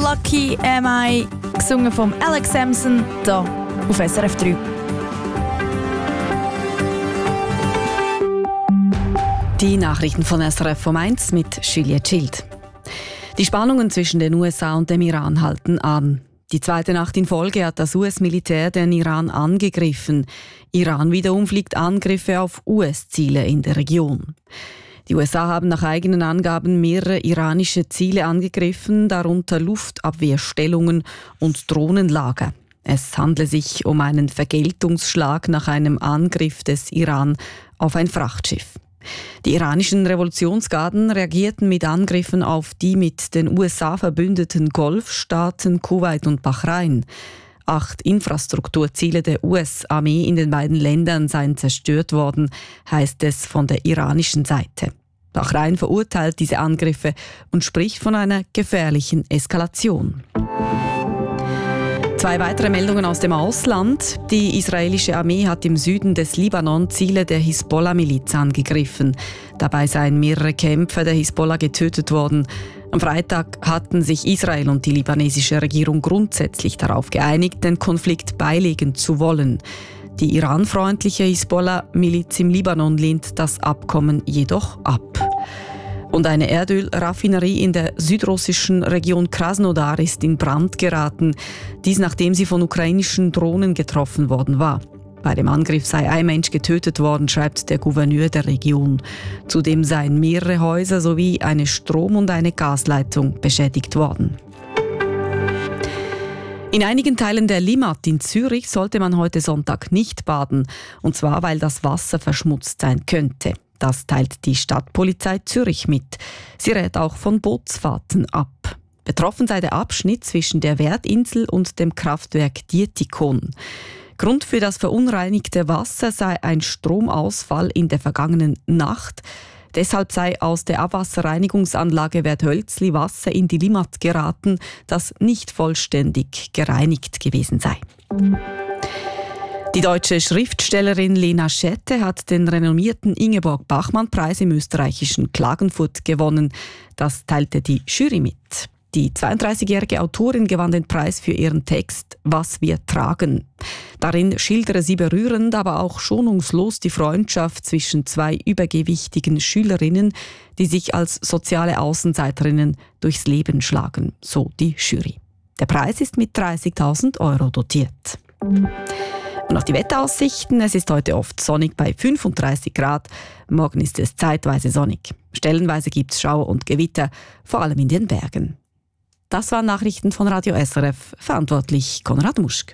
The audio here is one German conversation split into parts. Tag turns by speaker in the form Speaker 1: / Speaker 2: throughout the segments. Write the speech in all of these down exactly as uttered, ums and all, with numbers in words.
Speaker 1: Lucky Am I, gesungen von Alex Sampson, hier auf S R F drei.
Speaker 2: Die Nachrichten von S R F um eins mit Juliette Schild. Die Spannungen zwischen den U S A und dem Iran halten an. Die zweite Nacht in Folge hat das U S-Militär den Iran angegriffen. Iran wiederum fliegt Angriffe auf U S-Ziele in der Region. Die U S A haben nach eigenen Angaben mehrere iranische Ziele angegriffen, darunter Luftabwehrstellungen und Drohnenlager. Es handle sich um einen Vergeltungsschlag nach einem Angriff des Iran auf ein Frachtschiff. Die iranischen Revolutionsgarden reagierten mit Angriffen auf die mit den U S A verbündeten Golfstaaten Kuwait und Bahrain. Acht Infrastrukturziele der U S-Armee in den beiden Ländern seien zerstört worden, heißt es von der iranischen Seite. Bahrain verurteilt diese Angriffe und spricht von einer gefährlichen Eskalation. Zwei weitere Meldungen aus dem Ausland. Die israelische Armee hat im Süden des Libanon Ziele der Hisbollah-Miliz angegriffen. Dabei seien mehrere Kämpfer der Hisbollah getötet worden. Am Freitag hatten sich Israel und die libanesische Regierung grundsätzlich darauf geeinigt, den Konflikt beilegen zu wollen. Die iranfreundliche Hisbollah-Miliz im Libanon lehnt das Abkommen jedoch ab. Und eine Erdölraffinerie in der südrussischen Region Krasnodar ist in Brand geraten. Dies nachdem sie von ukrainischen Drohnen getroffen worden war. Bei dem Angriff sei ein Mensch getötet worden, schreibt der Gouverneur der Region. Zudem seien mehrere Häuser sowie eine Strom- und eine Gasleitung beschädigt worden. In einigen Teilen der Limmat in Zürich sollte man heute Sonntag nicht baden. Und zwar, weil das Wasser verschmutzt sein könnte. Das teilt die Stadtpolizei Zürich mit. Sie rät auch von Bootsfahrten ab. Betroffen sei der Abschnitt zwischen der Wertinsel und dem Kraftwerk Dietikon. Grund für das verunreinigte Wasser sei ein Stromausfall in der vergangenen Nacht. Deshalb sei aus der Abwasserreinigungsanlage Werthölzli Wasser in die Limmat geraten, das nicht vollständig gereinigt gewesen sei. Die deutsche Schriftstellerin Lena Schette hat den renommierten Ingeborg-Bachmann-Preis im österreichischen Klagenfurt gewonnen. Das teilte die Jury mit. Die zweiunddreißigjährige Autorin gewann den Preis für ihren Text »Was wir tragen«. Darin schildere sie berührend, aber auch schonungslos die Freundschaft zwischen zwei übergewichtigen Schülerinnen, die sich als soziale Außenseiterinnen durchs Leben schlagen, so die Jury. Der Preis ist mit dreißigtausend Euro dotiert. Und noch die Wetteraussichten. Es ist heute oft sonnig bei fünfunddreißig Grad. Morgen ist es zeitweise sonnig. Stellenweise gibt es Schauer und Gewitter, vor allem in den Bergen. Das waren Nachrichten von Radio S R F. Verantwortlich Konrad Muschk.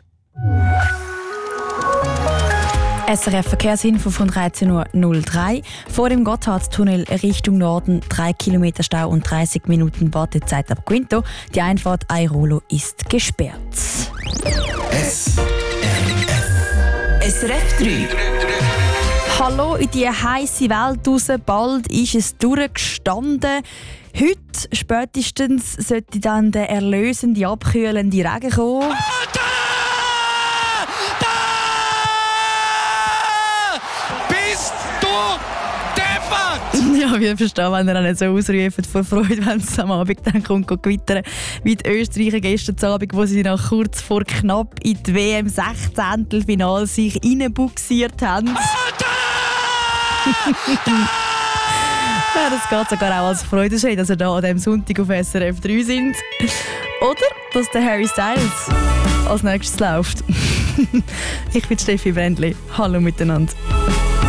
Speaker 1: S R F Verkehrsinfo von dreizehn Uhr null drei. Vor dem Gotthardtunnel Richtung Norden drei Kilometer Stau und dreißig Minuten Wartezeit ab Quinto. Die Einfahrt Airolo ist gesperrt.
Speaker 3: S R F S R F drei.
Speaker 1: Hallo in die heisse Welt raus. Bald ist es durchgestanden. Heute spätestens sollte dann der erlösende, abkühlende Regen kommen.
Speaker 4: Oh, da! Da! Bist du deppert?
Speaker 1: Ja, wir verstehen, wenn ihr nicht so ausruft vor Freude, wenn es am Abend dann kommt, gewittern. Wie die Österreicher gestern Abend, wo sie noch kurz vor knapp in die W M Sechzehntelfinale sich reinbuxiert haben.
Speaker 4: Oh, da! Da!
Speaker 1: Ja, das geht sogar auch als Freudenschein, dass wir hier an diesem Sonntag auf S R F drei sind. Oder dass der Harry Styles als nächstes läuft. Ich bin Steffi Brändli. Hallo miteinander.